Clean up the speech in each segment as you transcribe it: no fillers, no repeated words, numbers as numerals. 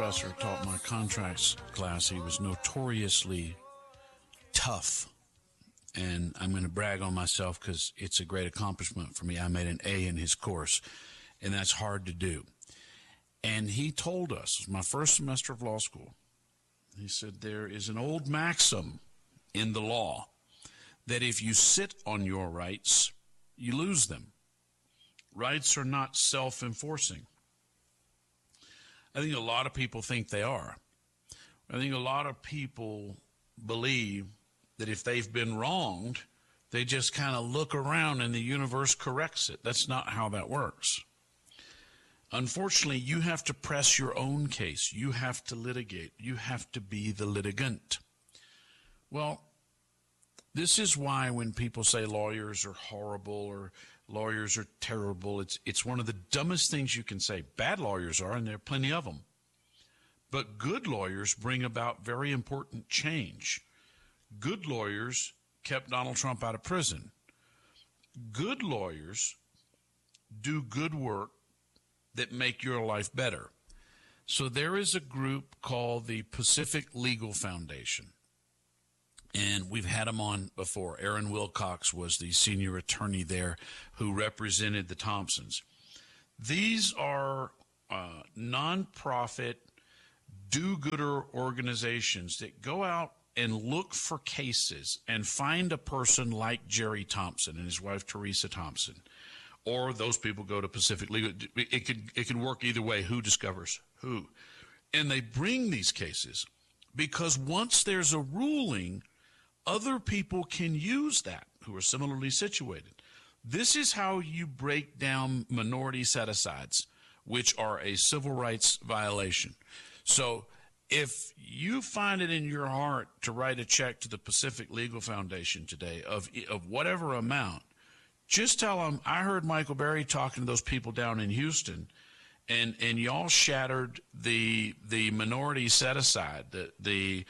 professor who taught my contracts class. He was notoriously tough. And I'm going to brag on myself because it's a great accomplishment for me. I made an A in his course, and that's hard to do. And he told us, it was my first semester of law school, he said, there is an old maxim in the law that if you sit on your rights, you lose them. Rights are not self-enforcing. I think a lot of people think they are. I think a lot of people believe that if they've been wronged, they just kind of look around and the universe corrects it. That's not how that works. Unfortunately, you have to press your own case. You have to litigate. You have to be the litigant. Well, this is why when people say lawyers are horrible or lawyers are terrible, it's one of the dumbest things you can say. Bad lawyers are, and there are plenty of them. But good lawyers bring about very important change. Good lawyers kept Donald Trump out of prison. Good lawyers do good work that make your life better. So there is a group called the Pacific Legal Foundation. And we've had them on before. Aaron Wilcox was the senior attorney there who represented the Thompsons. These are nonprofit, do-gooder organizations that go out and look for cases and find a person like Jerry Thompson and his wife Teresa Thompson. Or those people go to Pacific Legal. It can work either way. Who discovers who? And they bring these cases because once there's a ruling, other people can use that who are similarly situated. This is how you break down minority set-asides, which are a civil rights violation. So if you find it in your heart to write a check to the Pacific Legal Foundation today of whatever amount, just tell them, I heard Michael Berry talking to those people down in Houston, and y'all shattered the minority set-aside, the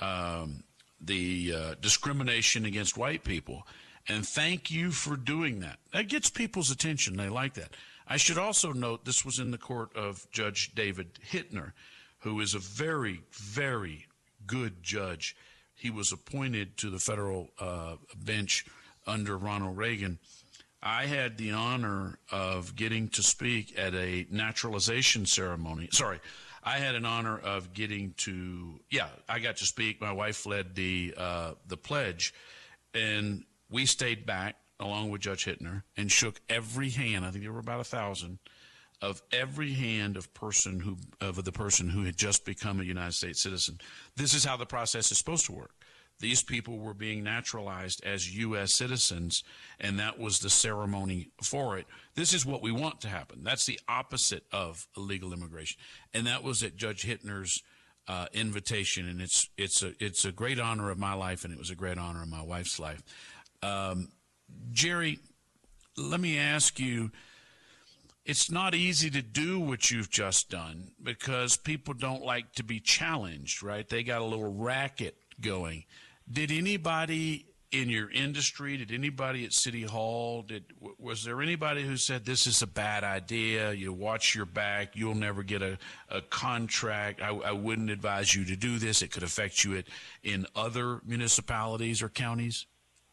discrimination against white people, and thank you for doing that. That gets people's attention. They like that. I should also note this was in the court of Judge David Hittner, who is a very, very good judge. He was appointed to the federal bench under Ronald Reagan. I had the honor of getting to speak at a naturalization ceremony. I had an honor of getting to, I got to speak. My wife led the pledge, and we stayed back along with Judge Hittner and shook every hand. I think there were about 1,000 of every hand of the person who had just become a United States citizen. This is how the process is supposed to work. These people were being naturalized as U.S. citizens, and that was the ceremony for it. This is what we want to happen. That's the opposite of illegal immigration, and that was at Judge Hittner's invitation, and it's a great honor of my life, and it was a great honor of my wife's life. Jerry, let me ask you, it's not easy to do what you've just done because people don't like to be challenged, right? They got a little racket going. Did anybody in your industry, did anybody at City Hall, was there anybody who said this is a bad idea, you watch your back, you'll never get a contract, I wouldn't advise you to do this, it could affect you in other municipalities or counties?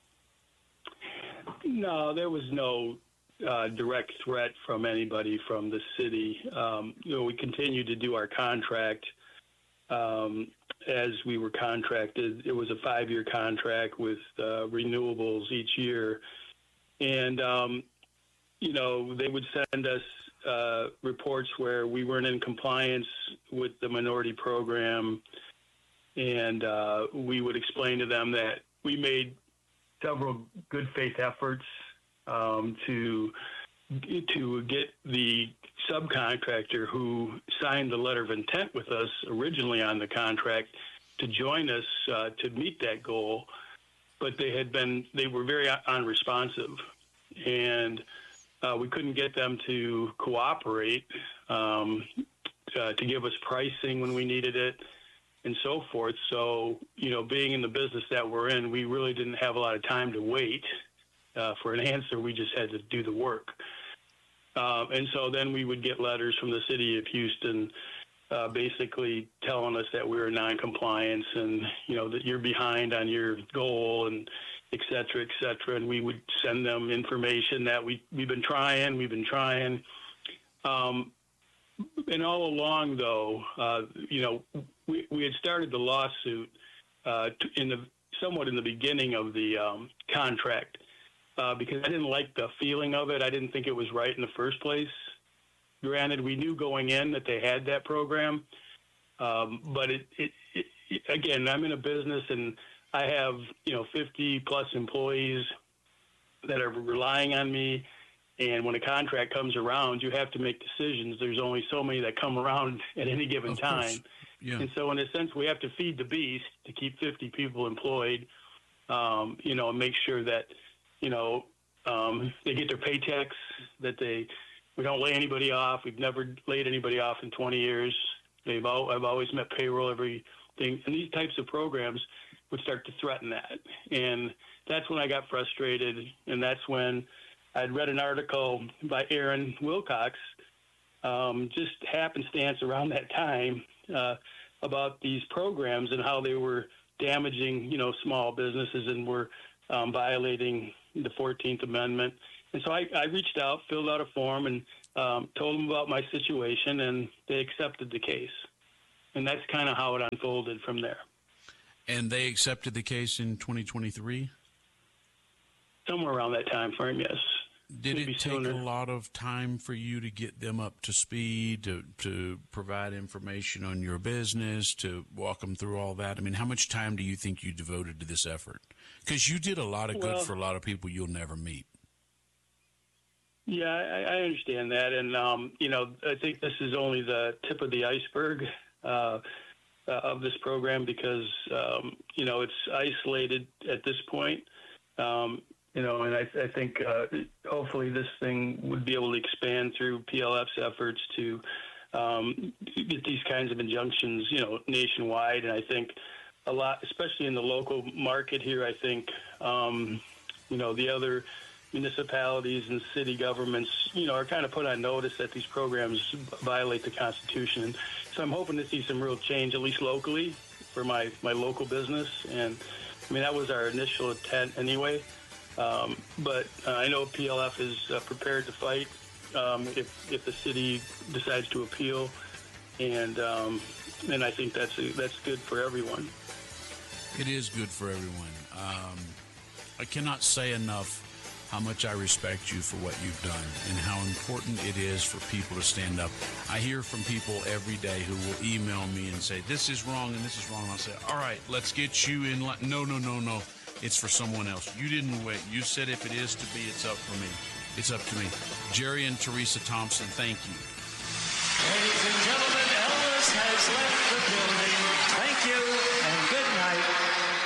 No, there was no direct threat from anybody from the city. We continued to do our contract as we were contracted. It was a 5-year contract with renewables each year. And, they would send us reports where we weren't in compliance with the minority program. And we would explain to them that we made several good faith efforts to get the subcontractor who signed the letter of intent with us originally on the contract to join us to meet that goal, but they were very unresponsive, and we couldn't get them to cooperate, to give us pricing when we needed it, and so forth. So, being in the business that we're in, we really didn't have a lot of time to wait for an answer. We just had to do the work. And so then we would get letters from the city of Houston basically telling us that we were non-compliance and, that you're behind on your goal and et cetera, and we would send them information that we've been trying. And all along, though, we had started the lawsuit somewhat in the beginning of the contract because I didn't like the feeling of it. I didn't think it was right in the first place. Granted, we knew going in that they had that program, but again, I'm in a business and I have 50 plus employees that are relying on me. And when a contract comes around, you have to make decisions. There's only so many that come around at any given time. Yeah. And so in a sense, we have to feed the beast to keep 50 people employed, and make sure that, they get their paychecks, that we don't lay anybody off. We've never laid anybody off in 20 years. I've always met payroll, everything. And these types of programs would start to threaten that. And that's when I got frustrated. And that's when I'd read an article by Aaron Wilcox, just happenstance around that time, about these programs and how they were damaging, small businesses and were violating the 14th Amendment. And so I reached out, filled out a form, and told them about my situation, and they accepted the case. And that's kind of how it unfolded from there. And they accepted the case in 2023? Somewhere around that time frame, yes. Did Maybe it take sooner. a lot of time for you to get them up to speed, to provide information on your business, to walk them through all that? I mean, how much time do you think you devoted to this effort? Because you did a lot of good for a lot of people you'll never meet. Yeah, I understand that. And, I think this is only the tip of the iceberg of this program because, it's isolated at this point. And I think hopefully this thing would be able to expand through PLF's efforts to get these kinds of injunctions, nationwide. And I think a lot, especially in the local market here, I think, the other municipalities and city governments, are kind of put on notice that these programs violate the Constitution. So I'm hoping to see some real change, at least locally, for my local business. And, that was our initial intent anyway. But I know PLF is prepared to fight if the city decides to appeal, and I think that's good for everyone. It is good for everyone. I cannot say enough how much I respect you for what you've done and how important it is for people to stand up. I hear from people every day who will email me and say, this is wrong and this is wrong. I'll say, all right, let's get you in line. No. It's for someone else. You didn't wait. You said if it is to be, it's up for me. It's up to me. Jerry and Teresa Thompson, thank you. Ladies and gentlemen, Elvis has left the building. Thank you and good night.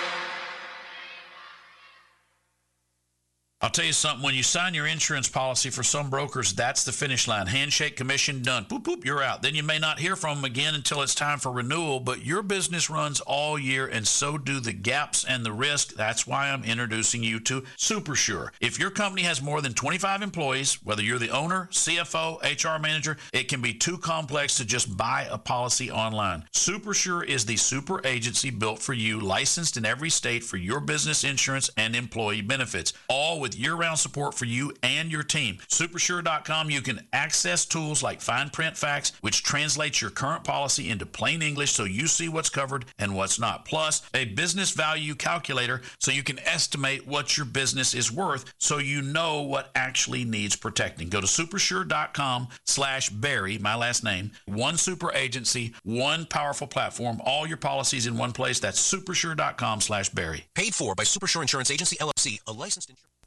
I'll tell you something, when you sign your insurance policy for some brokers, that's the finish line. Handshake, commission, done. Boop, boop, you're out. Then you may not hear from them again until it's time for renewal, but your business runs all year, and so do the gaps and the risk. That's why I'm introducing you to SuperSure. If your company has more than 25 employees, whether you're the owner, CFO, HR manager, it can be too complex to just buy a policy online. SuperSure is the super agency built for you, licensed in every state for your business insurance and employee benefits, all with year-round support for you and your team. Supersure.com, you can access tools like Fine Print Facts, which translates your current policy into plain English so you see what's covered and what's not. Plus, a business value calculator so you can estimate what your business is worth so you know what actually needs protecting. Go to supersure.com/Barry, my last name. One super agency, one powerful platform, all your policies in one place. That's supersure.com/Barry. Paid for by Supersure Insurance Agency, LLC, a licensed insurance.